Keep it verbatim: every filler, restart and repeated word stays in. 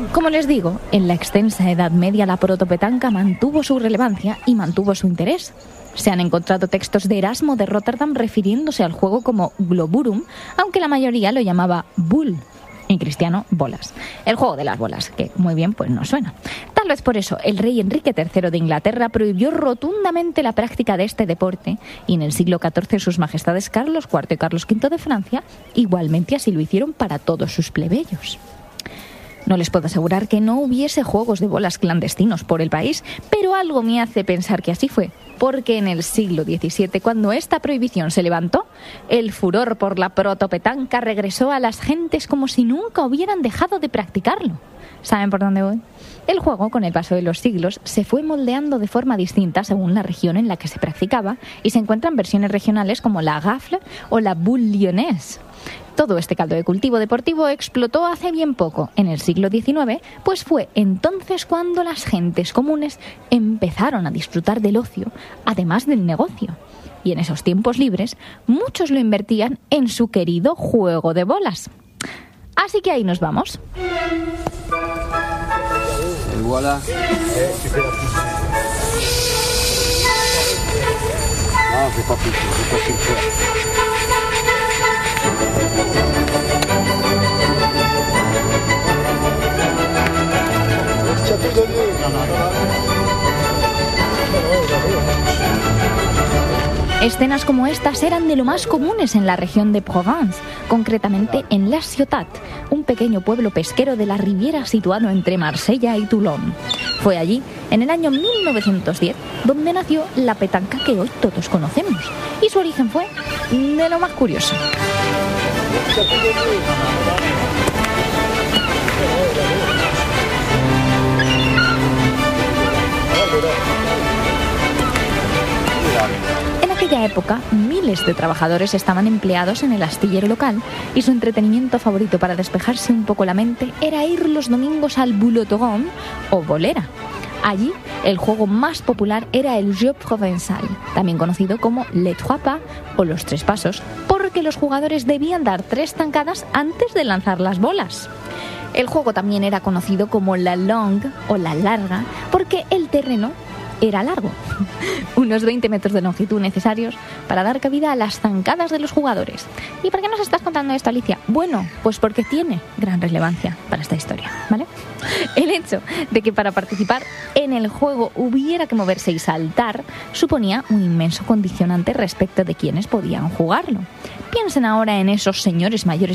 Como les digo, en la extensa Edad Media la protopetanca mantuvo su relevancia y mantuvo su interés. Se han encontrado textos de Erasmo de Rotterdam refiriéndose al juego como globurum, aunque la mayoría lo llamaba bull, en cristiano bolas. El juego de las bolas, que muy bien pues no suena. Tal vez por eso el rey Enrique tercero de Inglaterra prohibió rotundamente la práctica de este deporte y en el siglo catorce sus majestades Carlos cuarto y Carlos quinto de Francia igualmente así lo hicieron para todos sus plebeyos. No les puedo asegurar que no hubiese juegos de bolas clandestinos por el país, pero algo me hace pensar que así fue, porque en el siglo diecisiete, cuando esta prohibición se levantó, el furor por la protopetanca regresó a las gentes como si nunca hubieran dejado de practicarlo. ¿Saben por dónde voy? El juego, con el paso de los siglos, se fue moldeando de forma distinta según la región en la que se practicaba y se encuentran versiones regionales como la gafle o la boule lyonnaise. Todo este caldo de cultivo deportivo explotó hace bien poco, en el siglo diecinueve, pues fue entonces cuando las gentes comunes empezaron a disfrutar del ocio, además del negocio. Y en esos tiempos libres, muchos lo invertían en su querido juego de bolas. Así que ahí nos vamos. Et voilà. Non, j'ai pas pris, j'ai pas pris le choix. Escenas como estas eran de lo más comunes en la región de Provence, concretamente en La Ciotat, un pequeño pueblo pesquero de la Riviera situado entre Marsella y Toulon. Fue allí, en el año mil novecientos diez, donde nació la petanca que hoy todos conocemos, y su origen fue de lo más curioso. En aquella época, miles de trabajadores estaban empleados en el astillero local y su entretenimiento favorito para despejarse un poco la mente era ir los domingos al boulotron o bolera. Allí, el juego más popular era el jeu provençal, también conocido como les trois pas o los tres pasos, porque los jugadores debían dar tres zancadas antes de lanzar las bolas. El juego también era conocido como la longue o la larga, porque el terreno era largo, unos veinte metros de longitud necesarios para dar cabida a las zancadas de los jugadores. ¿Y por qué nos estás contando esto, Alicia? Bueno, pues porque tiene gran relevancia para esta historia, ¿vale? El hecho de que para participar en el juego hubiera que moverse y saltar suponía un inmenso condicionante respecto de quienes podían jugarlo. Piensen ahora en esos señores mayores